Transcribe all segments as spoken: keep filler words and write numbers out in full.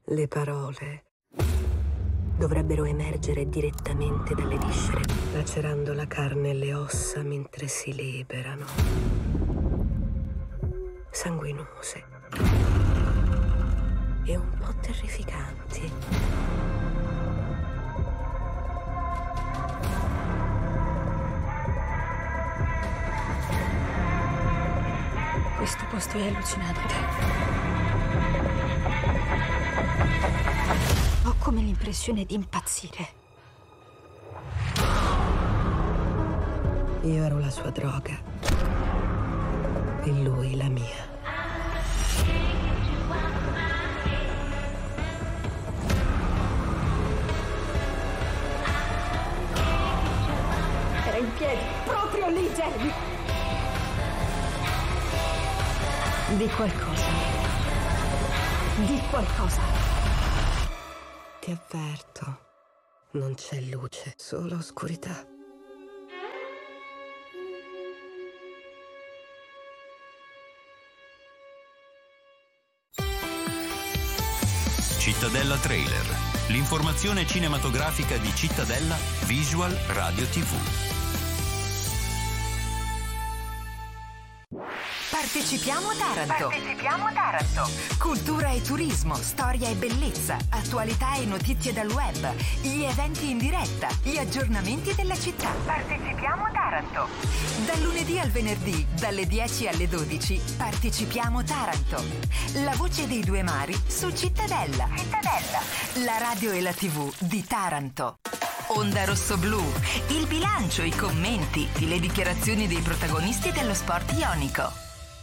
Le parole dovrebbero emergere direttamente dalle viscere, lacerando la carne e le ossa mentre si liberano. Sanguinose e un po' terrificanti. Questo posto è allucinante. Ho come l'impressione di impazzire. Io ero la sua droga e lui la mia. Era in piedi, proprio lì, Jamie. Di qualcosa. Di qualcosa. Ti avverto, non c'è luce, solo oscurità. Cittadella Trailer, l'informazione cinematografica di Cittadella Visual Radio tivù. Partecipiamo Taranto. Partecipiamo Taranto. Cultura e turismo, storia e bellezza, attualità e notizie dal web, gli eventi in diretta, gli aggiornamenti della città. Partecipiamo Taranto. Dal lunedì al venerdì, dalle dieci alle dodici, Partecipiamo Taranto. La voce dei due mari su Cittadella. Cittadella. La radio e la tivù di Taranto. Onda Rosso Blu, il bilancio, i commenti, le dichiarazioni dei protagonisti dello sport ionico.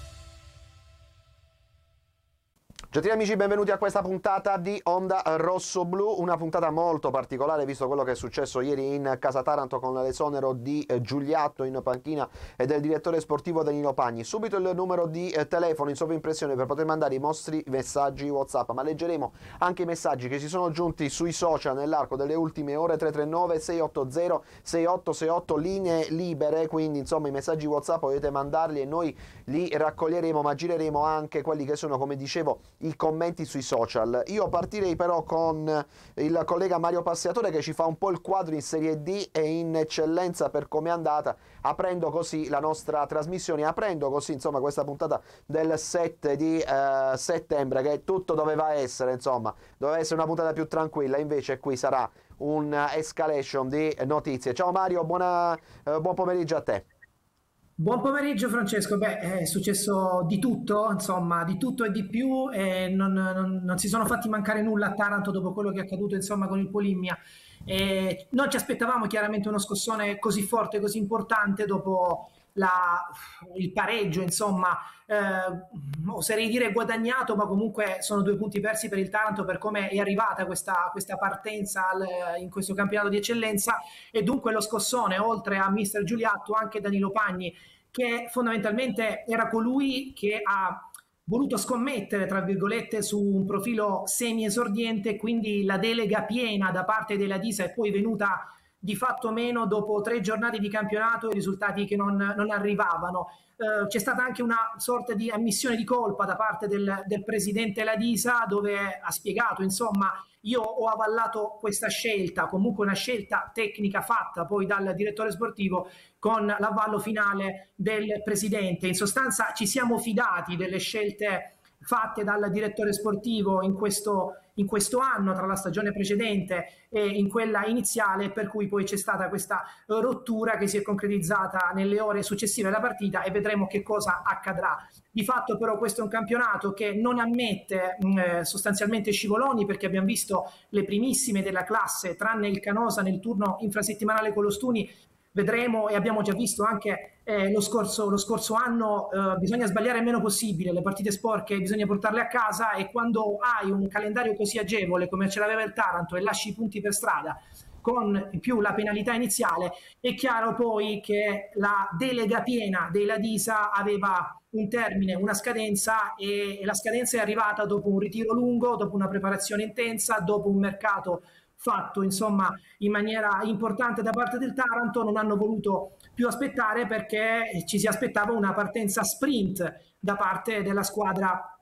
Gentili amici, benvenuti a questa puntata di Onda Rosso Blu, una puntata molto particolare visto quello che è successo ieri in Casa Taranto con l'esonero di Giuliatto in panchina e del direttore sportivo Danilo Pagni. Subito il numero di telefono in sovraimpressione per poter mandare i vostri messaggi WhatsApp, ma leggeremo anche i messaggi che si sono giunti sui social nell'arco delle ultime ore. Tre tre nove sei otto zero sei otto sei otto, linee libere, quindi insomma i messaggi WhatsApp potete mandarli e noi li raccoglieremo, ma gireremo anche quelli che sono, come dicevo, i commenti sui social. Io partirei però con il collega Mario Passiatore che ci fa un po' il quadro in Serie D e in eccellenza per come è andata, aprendo così la nostra trasmissione, aprendo così insomma questa puntata del sette di eh, settembre, che tutto doveva essere, insomma, doveva essere una puntata più tranquilla, invece qui sarà un escalation di notizie. Ciao Mario, buona, eh, buon pomeriggio a te. Buon pomeriggio Francesco, beh è successo di tutto, insomma di tutto e di più e non, non, non si sono fatti mancare nulla a Taranto dopo quello che è accaduto insomma con il Polimnia. E non ci aspettavamo chiaramente uno scossone così forte, così importante dopo la, il pareggio, insomma eh, oserei dire guadagnato, ma comunque sono due punti persi per il Taranto per come è arrivata questa, questa partenza al, in questo campionato di eccellenza. E dunque lo scossone, oltre a mister Giuliatto, anche Danilo Pagni, che fondamentalmente era colui che ha voluto scommettere, tra virgolette, su un profilo semi-esordiente, quindi la delega piena da parte della Disa è poi venuta di fatto meno dopo tre giornate di campionato e risultati che non, non arrivavano. Eh, c'è stata anche una sorta di ammissione di colpa da parte del, del presidente Ladisa, dove ha spiegato, insomma, io ho avallato questa scelta, comunque una scelta tecnica fatta poi dal direttore sportivo con l'avvallo finale del presidente. In sostanza ci siamo fidati delle scelte fatte dal direttore sportivo in questo, in questo anno, tra la stagione precedente e in quella iniziale, per cui poi c'è stata questa rottura che si è concretizzata nelle ore successive alla partita e vedremo che cosa accadrà. Di fatto però questo è un campionato che non ammette mh, sostanzialmente scivoloni, perché abbiamo visto le primissime della classe, tranne il Canosa nel turno infrasettimanale con lo Stuni. Vedremo, e abbiamo già visto anche eh, lo, scorso, lo scorso anno, eh, bisogna sbagliare il meno possibile, le partite sporche bisogna portarle a casa, e quando hai un calendario così agevole come ce l'aveva il Taranto e lasci i punti per strada con più la penalità iniziale, è chiaro poi che la delega piena della Disa aveva un termine, una scadenza, e, e la scadenza è arrivata dopo un ritiro lungo, dopo una preparazione intensa, dopo un mercato fatto insomma in maniera importante da parte del Taranto. Non hanno voluto più aspettare perché ci si aspettava una partenza sprint da parte della squadra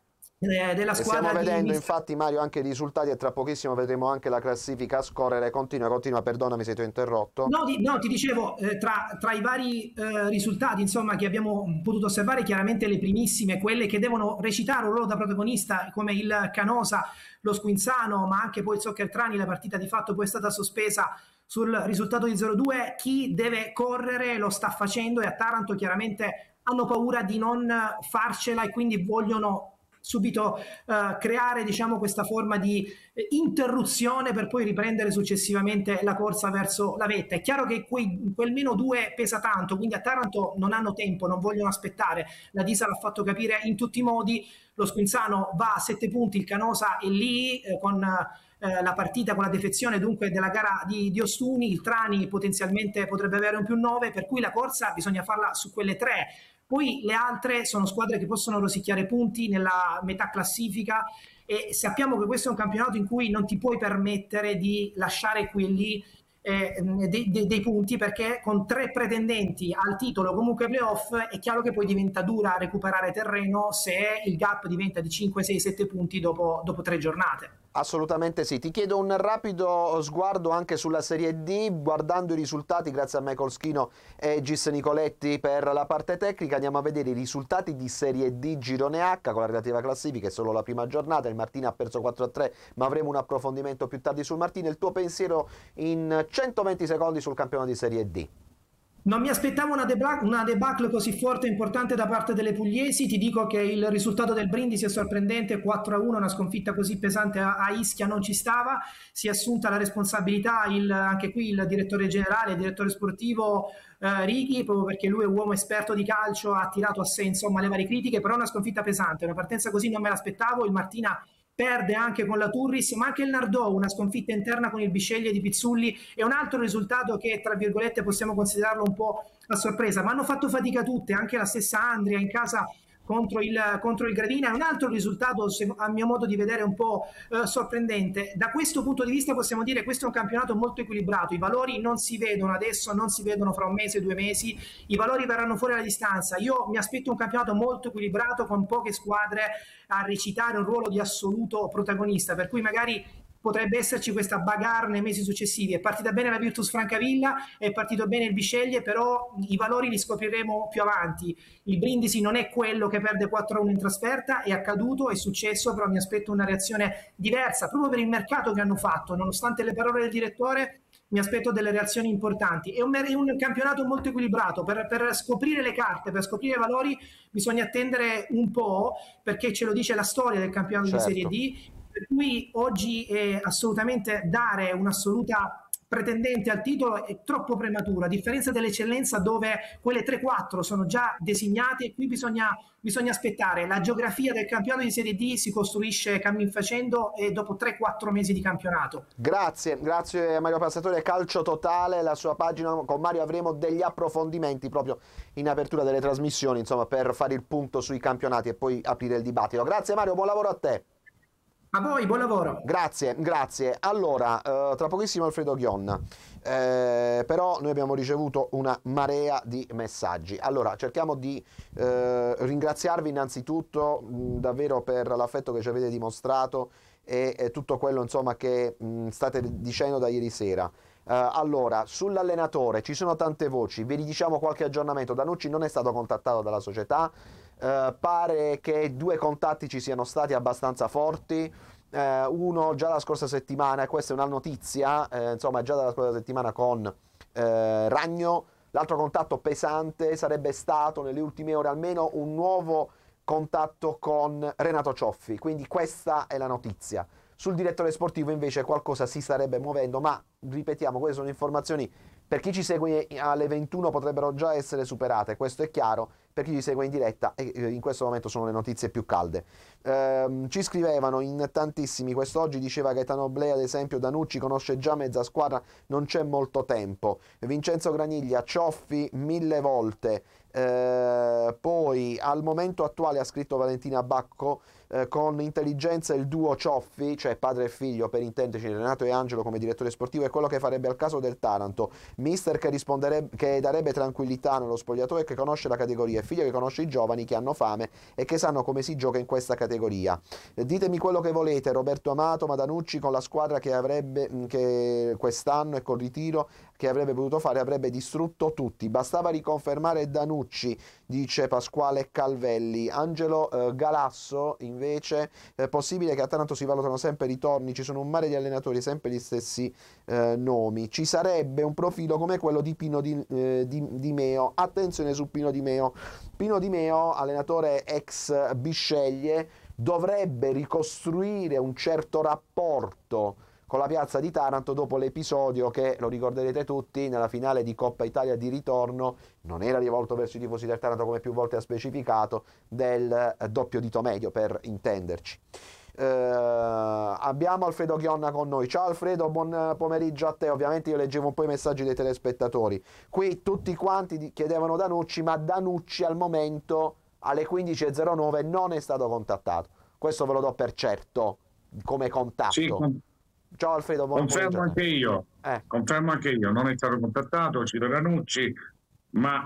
eh, della e squadra. Stiamo vedendo di... infatti, Mario, anche i risultati e tra pochissimo vedremo anche la classifica a scorrere. Continua, continua, perdonami se ti ho interrotto. No, di, no ti dicevo, eh, tra, tra i vari eh, risultati insomma che abbiamo potuto osservare, chiaramente le primissime, quelle che devono recitare un ruolo da protagonista, come il Canosa, lo Squinzano, ma anche poi il Soccertrani. La partita di fatto poi è stata sospesa sul risultato di zero due. Chi deve correre lo sta facendo, e a Taranto chiaramente hanno paura di non farcela e quindi vogliono subito uh, creare, diciamo, questa forma di eh, interruzione per poi riprendere successivamente la corsa verso la vetta. È chiaro che quei, quel meno due pesa tanto, quindi a Taranto non hanno tempo, non vogliono aspettare. La Disa l'ha fatto capire in tutti i modi. Lo Squinzano va a sette punti, il Canosa è lì eh, con eh, la partita, con la defezione dunque della gara di, di Ostuni. Il Trani potenzialmente potrebbe avere un più nove, per cui la corsa bisogna farla su quelle tre. Poi le altre sono squadre che possono rosicchiare punti nella metà classifica, e sappiamo che questo è un campionato in cui non ti puoi permettere di lasciare qui e lì eh, dei, dei, dei punti, perché con tre pretendenti al titolo comunque playoff è chiaro che poi diventa dura recuperare terreno se il gap diventa di cinque, sei, sette punti dopo, dopo tre giornate. Assolutamente sì. Ti chiedo un rapido sguardo anche sulla Serie D, guardando i risultati, grazie a Michael Schino e Gis Nicoletti per la parte tecnica. Andiamo a vedere i risultati di Serie D Girone H con la relativa classifica. È solo la prima giornata, il Martina ha perso quattro a tre, ma avremo un approfondimento più tardi sul Martina. Il tuo pensiero in centoventi secondi sul campionato di Serie D? Non mi aspettavo una, debla- una debacle così forte e importante da parte delle pugliesi. Ti dico che il risultato del Brindisi è sorprendente, quattro a uno, una sconfitta così pesante a, a Ischia non ci stava. Si è assunta la responsabilità il, anche qui il direttore generale, il direttore sportivo eh, Righi, proprio perché lui è un uomo esperto di calcio, ha tirato a sé insomma le varie critiche, però una sconfitta pesante, una partenza così non me l'aspettavo. Il Martina perde anche con la Turris, ma anche il Nardò, una sconfitta interna con il Bisceglie di Pizzulli, è un altro risultato che tra virgolette possiamo considerarlo un po' a sorpresa, ma hanno fatto fatica tutte, anche la stessa Andria in casa contro il, contro il Gradina. È un altro risultato, a mio modo di vedere, un po' eh, sorprendente. Da questo punto di vista possiamo dire che questo è un campionato molto equilibrato. I valori non si vedono adesso, non si vedono fra un mese, due mesi, i valori verranno fuori alla distanza. Io mi aspetto un campionato molto equilibrato, con poche squadre a recitare un ruolo di assoluto protagonista, per cui magari potrebbe esserci questa bagarre nei mesi successivi. È partita bene la Virtus Francavilla, è partito bene il Bisceglie, però i valori li scopriremo più avanti. Il Brindisi non è quello che perde quattro a uno in trasferta, è accaduto, è successo, però mi aspetto una reazione diversa, proprio per il mercato che hanno fatto. Nonostante le parole del direttore, mi aspetto delle reazioni importanti. È un, è un campionato molto equilibrato. Per, per scoprire le carte, per scoprire i valori, bisogna attendere un po', perché ce lo dice la storia del campionato certo. di Serie D. Per cui oggi è assolutamente dare un'assoluta pretendente al titolo è troppo prematuro, a differenza dell'eccellenza dove quelle tre quattro sono già designate, e qui bisogna, bisogna aspettare. La geografia del campionato di Serie D si costruisce cammin facendo e dopo tre quattro mesi di campionato. Grazie, grazie Mario Passatore. Calcio Totale, la sua pagina, con Mario avremo degli approfondimenti proprio in apertura delle trasmissioni, insomma, per fare il punto sui campionati e poi aprire il dibattito. Grazie Mario, buon lavoro a te. A voi, buon lavoro. Grazie, grazie. Allora, eh, tra pochissimo Alfredo Ghionna, eh, però noi abbiamo ricevuto una marea di messaggi. Allora, cerchiamo di eh, ringraziarvi innanzitutto mh, davvero per l'affetto che ci avete dimostrato e, e tutto quello insomma che mh, state dicendo da ieri sera. Uh, allora, sull'allenatore ci sono tante voci, vi diciamo qualche aggiornamento. Danucci non è stato contattato dalla società, uh, pare che due contatti ci siano stati abbastanza forti, uh, uno già la scorsa settimana, questa è una notizia, uh, insomma già dalla scorsa settimana con uh, Ragno. L'altro contatto pesante sarebbe stato nelle ultime ore almeno un nuovo contatto con Renato Cioffi, quindi questa è la notizia. Sul direttore sportivo invece qualcosa si starebbe muovendo, ma ripetiamo, queste sono informazioni per chi ci segue alle ventuno, potrebbero già essere superate, questo è chiaro. Per chi ci segue in diretta e in questo momento sono le notizie più calde. Ehm, ci scrivevano in tantissimi, quest'oggi diceva Gaetano Blea ad esempio, Danucci conosce già mezza squadra, non c'è molto tempo. Vincenzo Graniglia, Cioffi mille volte. Ehm, poi al momento attuale, ha scritto Valentina Bacco, eh, con intelligenza il duo Cioffi, cioè padre e figlio per intenderci, Renato e Angelo come direttore sportivo, è quello che farebbe al caso del Taranto. Mister che risponderebbe, che darebbe tranquillità nello spogliatoio e che conosce la categoria, e figlio che conosce i giovani che hanno fame e che sanno come si gioca in questa categoria. Eh, ditemi quello che volete, Roberto Amato, Madanucci con la squadra che avrebbe che quest'anno e col ritiro che avrebbe potuto fare avrebbe distrutto tutti, bastava riconfermare Danucci, dice Pasquale Calvelli. Angelo eh, Galasso invece, è possibile che a Taranto si valutano sempre ritorni, ci sono un mare di allenatori, sempre gli stessi eh, nomi, ci sarebbe un profilo come quello di Pino Di, eh, di, Di Meo, attenzione su Pino Di Meo. Pino Di Meo, allenatore ex Bisceglie, dovrebbe ricostruire un certo rapporto con la piazza di Taranto dopo l'episodio che, lo ricorderete tutti, nella finale di Coppa Italia di ritorno, non era rivolto verso i tifosi del Taranto come più volte ha specificato, del doppio dito medio per intenderci. Eh, abbiamo Alfredo Chionna con noi. Ciao Alfredo, buon pomeriggio a te. Ovviamente io leggevo un po' i messaggi dei telespettatori, qui tutti quanti chiedevano Danucci, ma Danucci al momento alle quindici e zero nove non è stato contattato, questo ve lo do per certo come contatto. Sì, con... Ciao Alfredo, buon confermo anche io, eh. confermo anche io, non è stato contattato Ciro Danucci, ma